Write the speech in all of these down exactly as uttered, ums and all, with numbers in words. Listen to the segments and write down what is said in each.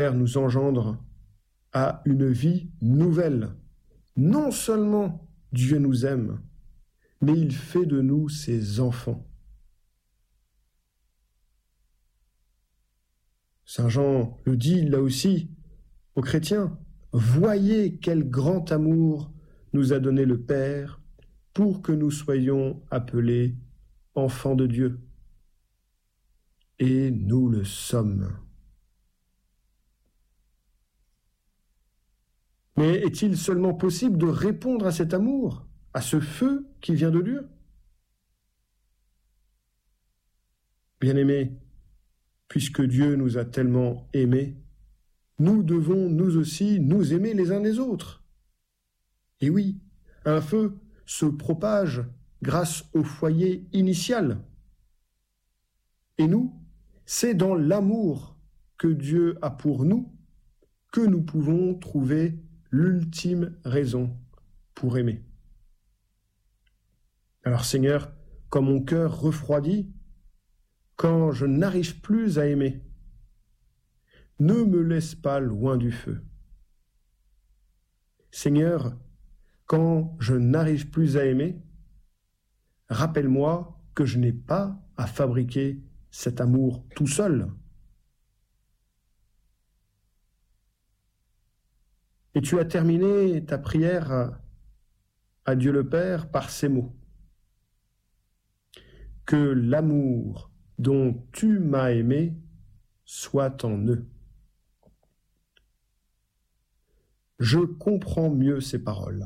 nous engendre à une vie nouvelle. Non seulement Dieu nous aime, mais il fait de nous ses enfants. Saint Jean le dit là aussi aux chrétiens, « Voyez quel grand amour nous a donné le Père pour que nous soyons appelés enfants de Dieu. » Et nous le sommes. Mais est-il seulement possible de répondre à cet amour, à ce feu qui vient de Dieu ? Bien-aimés, puisque Dieu nous a tellement aimés, nous devons nous aussi nous aimer les uns les autres. Et oui, un feu se propage grâce au foyer initial. Et nous, c'est dans l'amour que Dieu a pour nous que nous pouvons trouver l'ultime raison pour aimer. Alors Seigneur, quand mon cœur refroidit, quand je n'arrive plus à aimer, ne me laisse pas loin du feu. Seigneur, quand je n'arrive plus à aimer, rappelle-moi que je n'ai pas à fabriquer cet amour tout seul. Et tu as terminé ta prière à Dieu le Père par ces mots. Que l'amour dont tu m'as aimé soit en eux. Je comprends mieux ces paroles.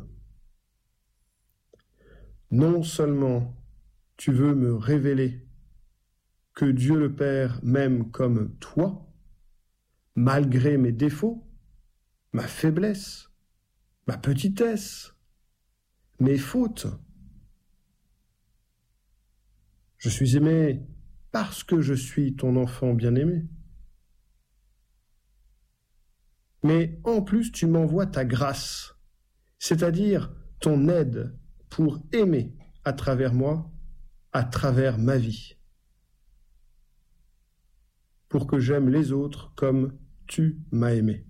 Non seulement tu veux me révéler que Dieu le Père m'aime comme toi, malgré mes défauts, ma faiblesse, ma petitesse, mes fautes. Je suis aimé parce que je suis ton enfant bien-aimé. Mais en plus, tu m'envoies ta grâce, c'est-à-dire ton aide pour aimer à travers moi, à travers ma vie, pour que j'aime les autres comme tu m'as aimé.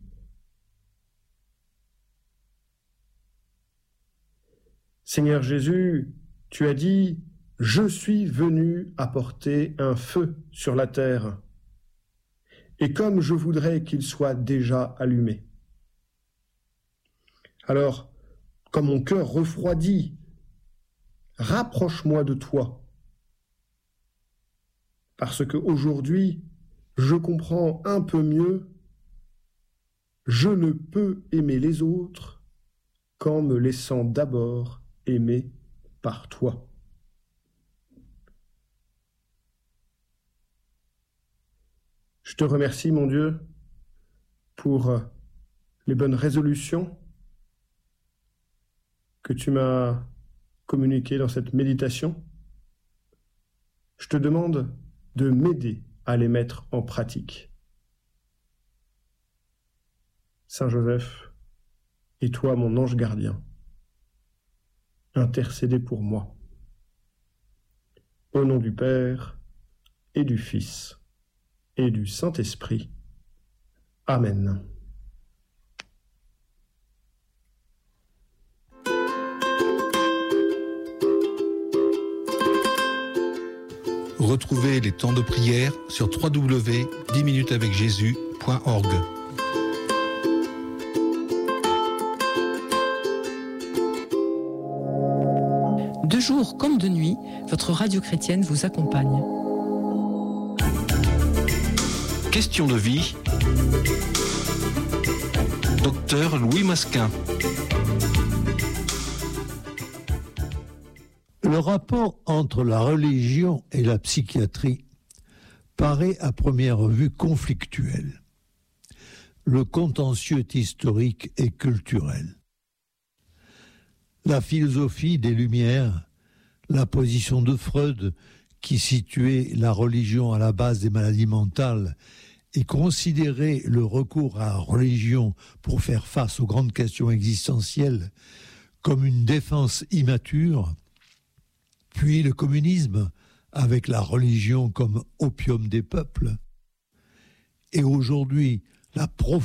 Seigneur Jésus, tu as dit « Je suis venu apporter un feu sur la terre, et comme je voudrais qu'il soit déjà allumé. » Alors, quand mon cœur refroidit, rapproche-moi de toi, parce qu'aujourd'hui, je comprends un peu mieux, je ne peux aimer les autres qu'en me laissant d'abord aimer par toi. Je te remercie, mon Dieu, pour les bonnes résolutions que tu m'as communiquées dans cette méditation. Je te demande de m'aider à les mettre en pratique. Saint Joseph, et toi, mon ange gardien, intercédez pour moi. Au nom du Père et du Fils et du Saint-Esprit. Amen. Retrouvez les temps de prière sur w w w point dix minutes avec jésus point org. De jour comme de nuit, votre radio chrétienne vous accompagne. Question de vie. Docteur Louis Masquin. Le rapport entre la religion et la psychiatrie paraît à première vue conflictuel. Le contentieux est historique et culturel. La philosophie des Lumières, la position de Freud qui situait la religion à la base des maladies mentales et considérait le recours à la religion pour faire face aux grandes questions existentielles comme une défense immature, puis le communisme avec la religion comme opium des peuples, et aujourd'hui la